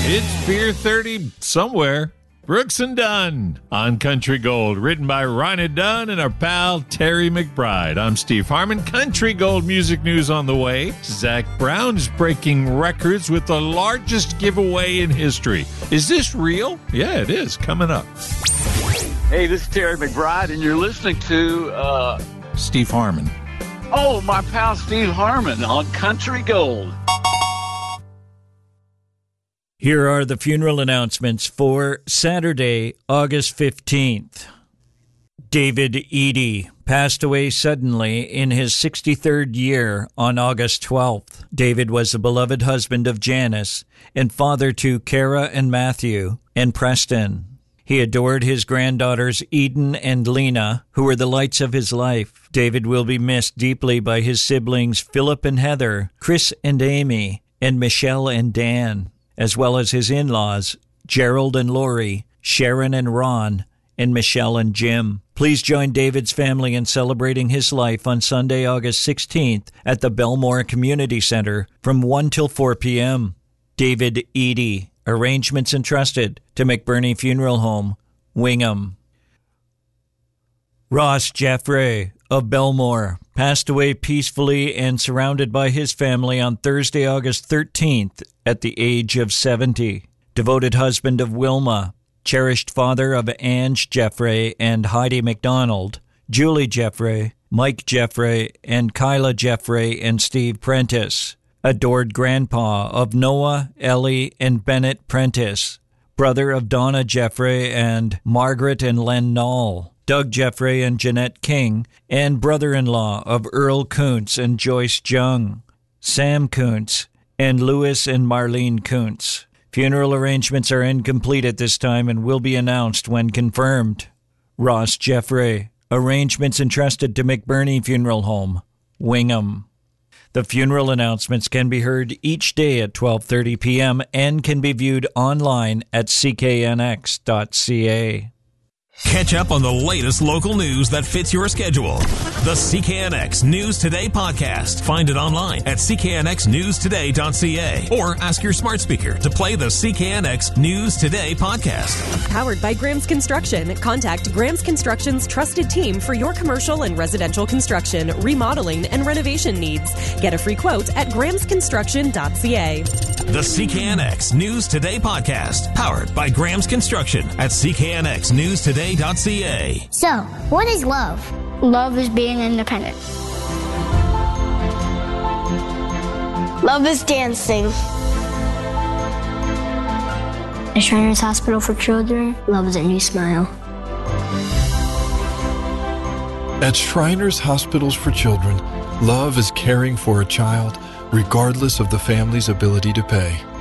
It's Beer 30 somewhere. Brooks and Dunn on Country Gold, written by Rhina Dunn and our pal Terry McBride. I'm Steve Harmon. Country Gold music news on the way. Zach Brown's breaking records with the largest giveaway in history. Is this real? Yeah, it is. Coming up. Hey, this is Terry McBride, and you're listening to Steve Harmon. Oh, my pal Steve Harmon on Country Gold. Here are the funeral announcements for Saturday, August 15th. David Eady passed away suddenly in his 63rd year on August 12th. David was the beloved husband of Janice and father to Kara and Matthew and Preston. He adored his granddaughters Eden and Lena, who were the lights of his life. David will be missed deeply by his siblings Philip and Heather, Chris and Amy, and Michelle and Dan, as well as his in-laws, Gerald and Lori, Sharon and Ron, and Michelle and Jim. Please join David's family in celebrating his life on Sunday, August 16th at the Belmore Community Center from 1 till 4 p.m. David Eady. Arrangements entrusted to McBurney Funeral Home, Wingham. Ross Jeffrey of Belmore passed away peacefully and surrounded by his family on Thursday, August 13th at the age of 70. Devoted husband of Wilma, cherished father of Ange Jeffrey and Heidi McDonald, Julie Jeffrey, Mike Jeffrey, and Kyla Jeffrey and Steve Prentice. Adored grandpa of Noah, Ellie, and Bennett Prentice, brother of Donna Jeffrey and Margaret and Len Knoll, Doug Jeffrey and Jeanette King, and brother-in-law of Earl Kuntz and Joyce Jung, Sam Kuntz, and Louis and Marlene Kuntz. Funeral arrangements are incomplete at this time and will be announced when confirmed. Ross Jeffrey. Arrangements entrusted to McBurney Funeral Home, Wingham. The funeral announcements can be heard each day at 12:30 p.m. and can be viewed online at cknx.ca. Catch up on the latest local news that fits your schedule. The CKNX News Today podcast. Find it online at cknxnewstoday.ca or ask your smart speaker to play the CKNX News Today podcast. Powered by Graham's Construction. Contact Graham's Construction's trusted team for your commercial and residential construction, remodeling, and renovation needs. Get a free quote at grahamsconstruction.ca. The CKNX News Today podcast. Powered by Graham's Construction at cknxnewstoday.ca. So, what is love? Love is being independent. Love is dancing. At Shriners Hospital for Children, love is a new smile. At Shriners Hospitals for Children, love is caring for a child regardless of the family's ability to pay.